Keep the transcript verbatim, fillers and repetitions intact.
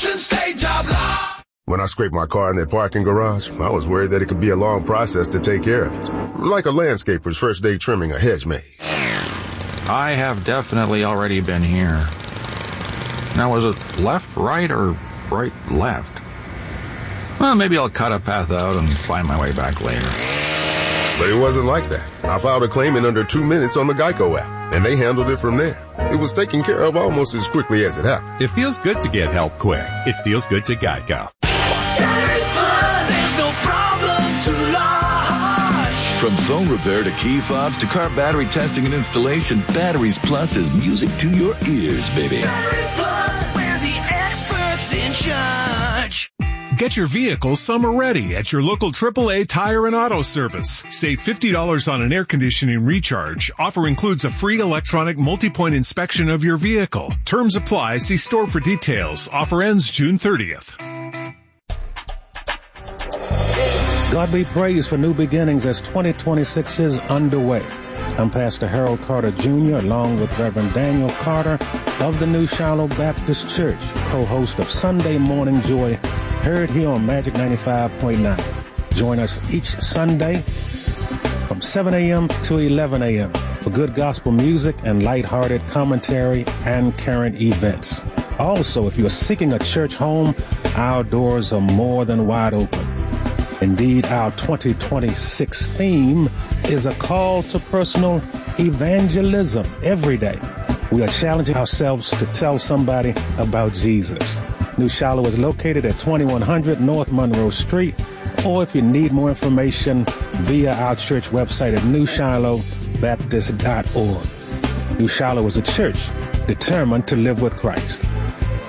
License, day job, law. When I scraped my car in that parking garage, I was worried that it could be a long process to take care of it. Like a landscaper's first day trimming a hedge maze. I have definitely already been here. Now, was it left, right, or right, left? Well, maybe I'll cut a path out and find my way back later. But it wasn't like that. I filed a claim in under two minutes on the Geico app, and they handled it from there. It was taken care of almost as quickly as it happened. It feels good to get help quick. It feels good to Geico. There's no problem too large. From phone repair to key fobs to car battery testing and installation, Batteries Plus is music to your ears, baby. Batteries Plus, we're the experts in charge. Get your vehicle summer ready at your local triple A Tire and Auto Service. Save fifty dollars on an air conditioning recharge. Offer includes a free electronic multi-point inspection of your vehicle. Terms apply. See store for details. Offer ends June thirtieth. God be praised for new beginnings as twenty twenty-six is underway. I'm Pastor Harold Carter Junior along with Reverend Daniel Carter of the New Shiloh Baptist Church, co-host of Sunday Morning Joy, heard here on Magic ninety-five point nine. Join us each Sunday from seven a.m. to eleven a.m. for good gospel music and lighthearted commentary and current events. Also, if you're seeking a church home, our doors are more than wide open. Indeed, our twenty twenty-six theme is a call to personal evangelism every day. We are challenging ourselves to tell somebody about Jesus. New Shiloh is located at twenty-one hundred North Monroe Street, or if you need more information, via our church website at new shiloh baptist dot org. New Shiloh is a church determined to live with Christ.